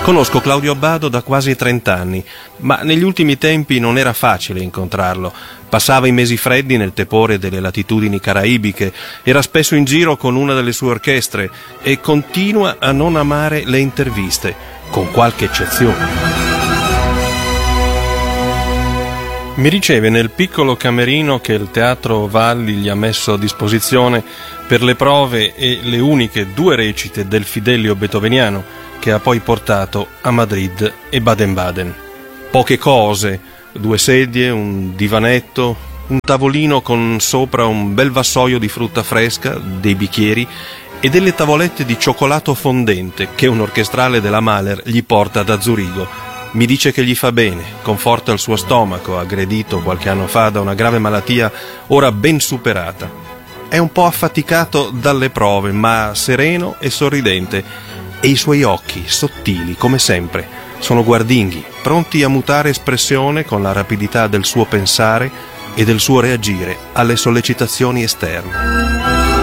Conosco Claudio Abbado da quasi 30 anni, ma negli ultimi tempi non era facile incontrarlo. Passava i mesi freddi nel tepore delle latitudini caraibiche, era spesso in giro con una delle sue orchestre e continua a non amare le interviste, con qualche eccezione. Mi riceve nel piccolo camerino che il Teatro Valli gli ha messo a disposizione per le prove e le uniche 2 recite del Fidelio beethoveniano che ha poi portato a Madrid e Baden-Baden. Poche cose, 2 sedie, un divanetto, un tavolino con sopra un bel vassoio di frutta fresca, dei bicchieri e delle tavolette di cioccolato fondente che un orchestrale della Mahler gli porta da Zurigo. Mi dice che gli fa bene, conforta il suo stomaco, aggredito qualche anno fa da una grave malattia ora ben superata. È un po' affaticato dalle prove, ma sereno e sorridente, e i suoi occhi, sottili come sempre, sono guardinghi, pronti a mutare espressione con la rapidità del suo pensare e del suo reagire alle sollecitazioni esterne.